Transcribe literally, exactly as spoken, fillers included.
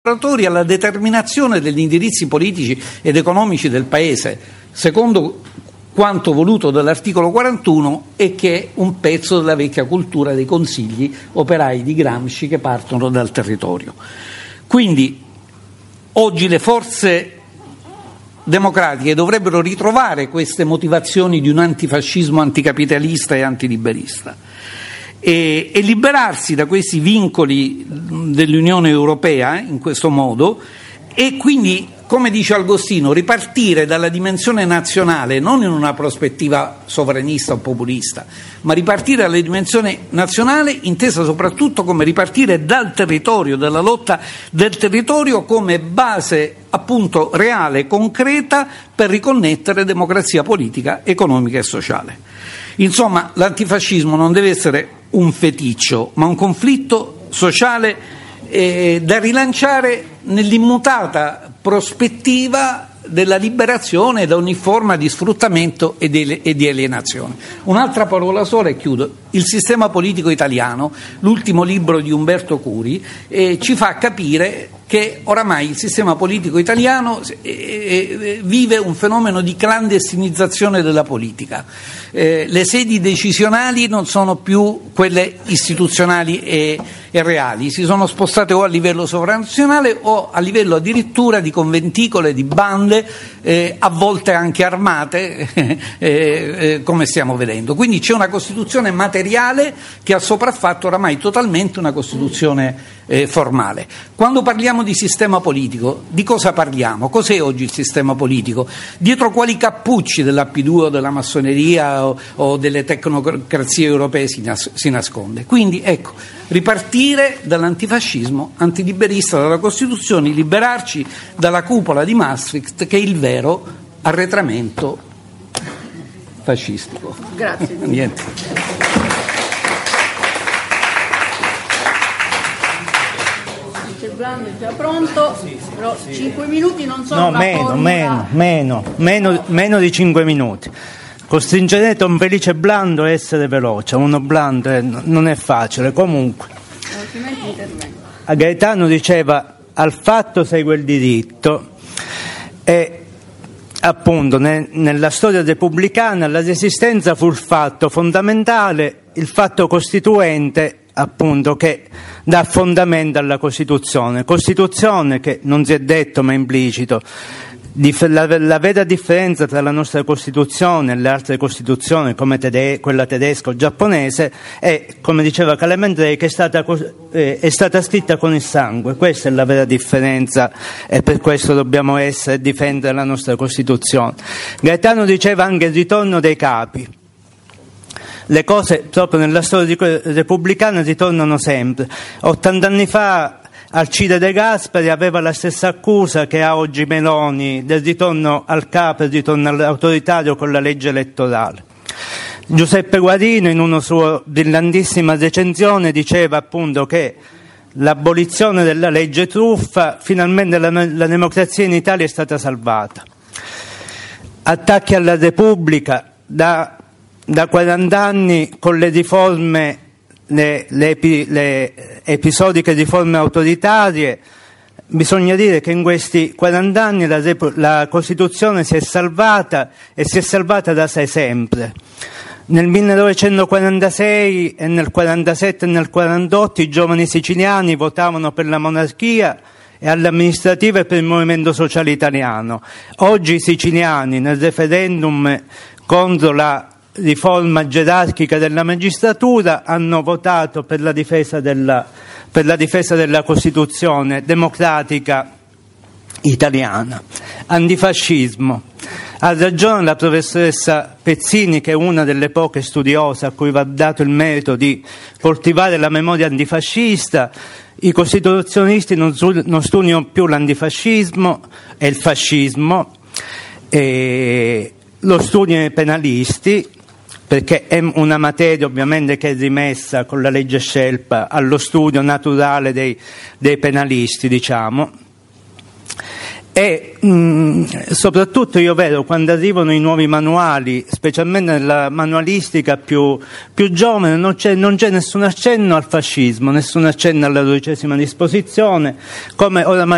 alla determinazione degli indirizzi politici ed economici del Paese, secondo quanto voluto dall'articolo quarantuno, e che è un pezzo della vecchia cultura dei consigli operai di Gramsci che partono dal territorio. Quindi oggi le forze democratiche dovrebbero ritrovare queste motivazioni di un antifascismo anticapitalista e antiliberista e, e liberarsi da questi vincoli dell'Unione Europea in questo modo, e quindi, come dice Agostino, ripartire dalla dimensione nazionale non in una prospettiva sovranista o populista, ma ripartire dalla dimensione nazionale intesa soprattutto come ripartire dal territorio, dalla lotta del territorio come base appunto reale, concreta per riconnettere democrazia politica, economica e sociale. Insomma, l'antifascismo non deve essere un feticcio, ma un conflitto sociale eh, da rilanciare nell'immutata prospettiva della liberazione da ogni forma di sfruttamento e di, e di alienazione. Un'altra parola sola e chiudo. Il sistema politico italiano, l'ultimo libro di Umberto Curi, eh, ci fa capire che oramai il sistema politico italiano eh, eh, vive un fenomeno di clandestinizzazione della politica. Eh, le sedi decisionali non sono più quelle istituzionali e, e reali, si sono spostate o a livello sovranazionale o a livello addirittura di conventicole, di bande, eh, a volte anche armate, eh, eh, come stiamo vedendo. Quindi c'è una Costituzione materiale che ha sopraffatto oramai totalmente una Costituzione eh, formale. Quando parliamo di sistema politico, di cosa parliamo? Cos'è oggi il sistema politico? Dietro quali cappucci della P due o della massoneria o, o delle tecnocrazie europee si, nas- si nasconde? Quindi ecco, ripartire dall'antifascismo antiliberista, dalla Costituzione, liberarci dalla cupola di Maastricht che è il vero arretramento fascistico. Grazie. Niente. Blando è già pronto, però cinque minuti non sono no, una meno, formula. meno, meno, meno, meno di cinque minuti. Costringerete un felice Blando a essere veloce, uno Blando è, non è facile, comunque. Altrimenti intervengo. A Gaetano diceva: al fatto segue il diritto, e appunto ne, nella storia repubblicana la resistenza fu il fatto fondamentale, il fatto costituente, appunto, che dà fondamento alla Costituzione. Costituzione che non si è detto ma è implicito. La, la vera differenza tra la nostra Costituzione e le altre Costituzioni, come tede, quella tedesca o giapponese, è, come diceva Clemente, che è stata, eh, è stata scritta con il sangue. Questa è la vera differenza e per questo dobbiamo essere e difendere la nostra Costituzione. Gaetano diceva anche il ritorno dei capi. Le cose proprio nella storia repubblicana ritornano sempre. ottanta anni fa Alcide De Gasperi aveva la stessa accusa che ha oggi Meloni del ritorno al capo, il ritorno all'autoritario con la legge elettorale. Giuseppe Guarino in una sua brillantissima recensione diceva appunto che l'abolizione della legge truffa, finalmente la, la democrazia in Italia è stata salvata. Attacchi alla Repubblica da Da quaranta anni con le riforme, le, le, le episodiche riforme autoritarie. Bisogna dire che in questi quaranta anni la, la Costituzione si è salvata e si è salvata da sé sempre. Nel millenovecentoquarantasei e nel quarantasette e nel quarantotto i giovani siciliani votavano per la monarchia e alle amministrative per il Movimento Sociale Italiano. Oggi i siciliani nel referendum contro la riforma gerarchica della magistratura hanno votato per la difesa della, per la difesa della Costituzione democratica italiana. Antifascismo. Ha ragione la professoressa Pezzini, che è una delle poche studiose a cui va dato il merito di coltivare la memoria antifascista. I costituzionalisti non, non studiano più l'antifascismo e il fascismo, e lo studiano i penalisti, perché è una materia ovviamente che è rimessa con la legge Scelpa allo studio naturale dei, dei penalisti, diciamo. E mh, soprattutto io vedo quando arrivano i nuovi manuali, specialmente nella manualistica più, più giovane, non c'è, non c'è nessun accenno al fascismo, nessun accenno alla dodicesima disposizione, come oramai